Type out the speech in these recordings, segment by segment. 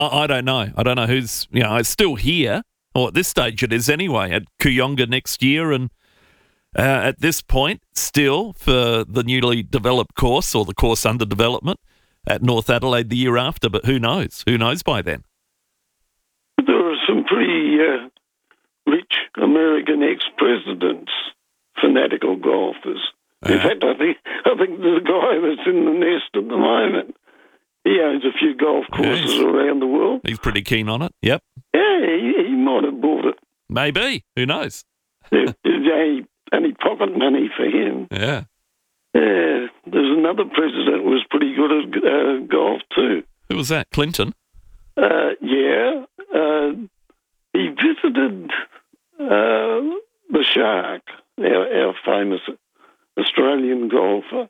I don't know. I don't know who's, it's still here, or at this stage it is anyway, at Kooyonga next year. And at this point, still for the newly developed course or the course under development at North Adelaide the year after. But who knows? Who knows by then? There are some pretty rich American ex-presidents, fanatical golfers. In fact, I think the guy that's in the nest at the moment, he owns a few golf courses around the world. He's pretty keen on it, yep. Yeah, he might have bought it. Maybe. Who knows? There's only pocket money for him. Yeah. Yeah, there's another president who was pretty good at golf too. Who was that? Clinton? Yeah. He visited the Shark, our famous Australian golfer.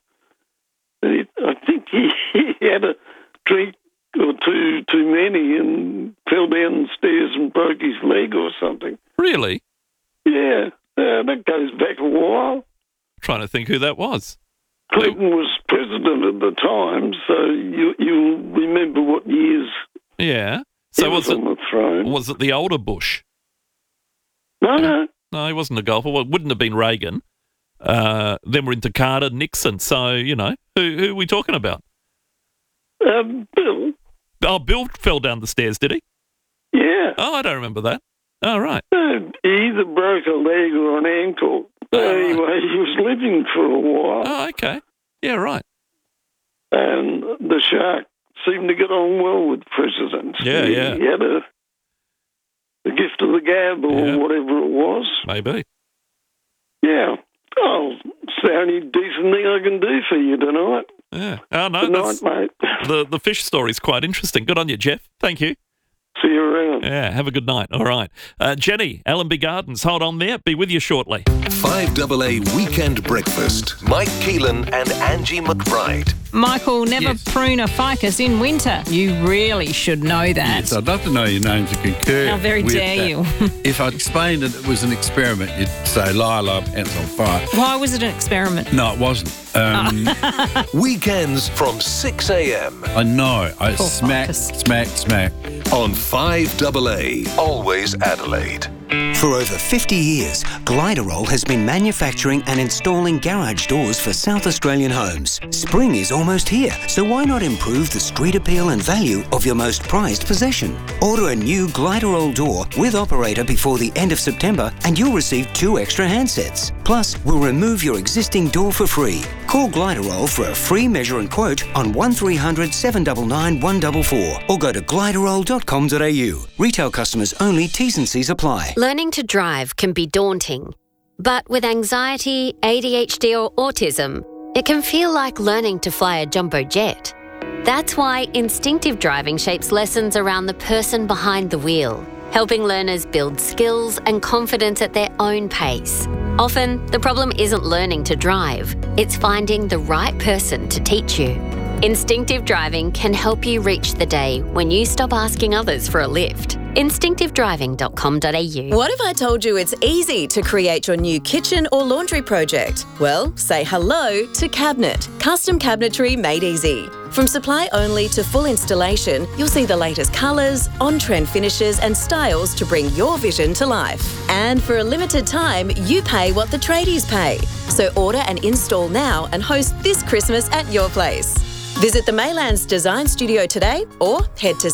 I think he had a drink or two too many and fell down the stairs and broke his leg or something. Really? Yeah, that goes back a while. Trying to think who that was. Clinton was president at the time, so you'll remember what years. Yeah. So he was on the throne. Was it the older Bush? No. No, he wasn't a golfer. Well, it wouldn't have been Reagan. Then we're into Carter, Nixon. So, who are we talking about? Bill. Oh, Bill fell down the stairs, did he? Yeah. Oh, I don't remember that. Oh, right. He either broke a leg or an ankle. Anyway, he was living for a while. Oh, okay. Yeah, right. And the Shark seemed to get on well with presidents. Yeah. He had the gift of the gab or whatever it was. Maybe. Yeah. Oh, it's the only decent thing I can do for you tonight. Yeah. Oh, no. Good night, mate. The fish story's quite interesting. Good on you, Jeff. Thank you. See you around. Yeah, have a good night. All right. Jenny, Allenby Gardens, hold on there. Be with you shortly. 5AA Weekend Breakfast. Mike Keelan and Angie McBride. Michael, never prune a ficus in winter. You really should know that. Yes, I'd love to know your name to concur. How very with dare that. you. If I explained that it was an experiment, you'd say, Lila, pants on fire. Why was it an experiment? No, it wasn't. Weekends from 6 a.m. I know. I Poor smack on 5AA. Always Adelaide. For over 50 years, Gliderol has been manufacturing and installing garage doors for South Australian homes. Spring is almost here, so why not improve the street appeal and value of your most prized possession? Order a new Gliderol door with operator before the end of September and you'll receive 2 extra handsets. Plus, we'll remove your existing door for free. Call Gliderol for a free measure and quote on 1300 799 144 or go to gliderol.com.au. Retail customers only, T's and C's apply. Learning to drive can be daunting, but with anxiety, ADHD or autism, it can feel like learning to fly a jumbo jet. That's why instinctive driving shapes lessons around the person behind the wheel, helping learners build skills and confidence at their own pace. Often, the problem isn't learning to drive, it's finding the right person to teach you. Instinctive driving can help you reach the day when you stop asking others for a lift. Instinctivedriving.com.au. What if I told you it's easy to create your new kitchen or laundry project? Well, say hello to Cabinet. Custom cabinetry made easy. From supply only to full installation, you'll see the latest colours, on-trend finishes and styles to bring your vision to life. And for a limited time, you pay what the tradies pay. So order and install now and host this Christmas at your place. Visit the Maylands Design Studio today or head to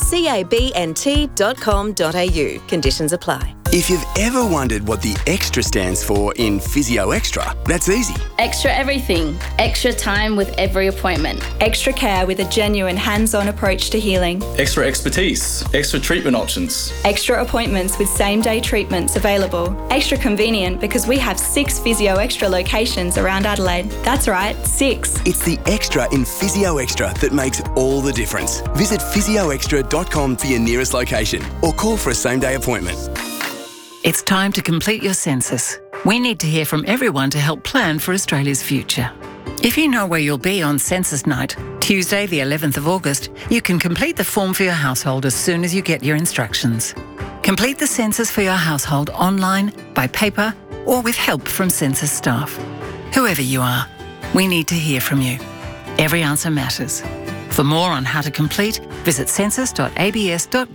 cabnt.com.au. Conditions apply. If you've ever wondered what the extra stands for in Physio Extra, that's easy. Extra everything. Extra time with every appointment. Extra care with a genuine hands-on approach to healing. Extra expertise. Extra treatment options. Extra appointments with same-day treatments available. Extra convenient because we have 6 Physio Extra locations around Adelaide. That's right, 6. It's the extra in Physio Extra that makes all the difference. Visit physioextra.com for your nearest location or call for a same-day appointment. It's time to complete your census. We need to hear from everyone to help plan for Australia's future. If you know where you'll be on census night, Tuesday the 11th of August, you can complete the form for your household as soon as you get your instructions. Complete the census for your household online, by paper, or with help from census staff. Whoever you are, we need to hear from you. Every answer matters. For more on how to complete, visit census.abs.gov.au.